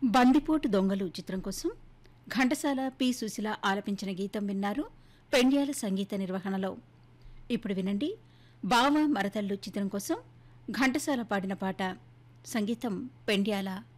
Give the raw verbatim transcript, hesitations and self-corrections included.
బందిపోటు దొంగలు చిత్రం కోసం ఘంటసాల పి సుశీల ఆలపించిన గీతం విన్నారు పెండ్యాల సంగీత నిర్వహణలో. ఇప్పుడు వినండి బావ మరదళ్ళు చిత్రం కోసం ఘంటసాల పాడిన పాట, సంగీతం పెండ్యాల.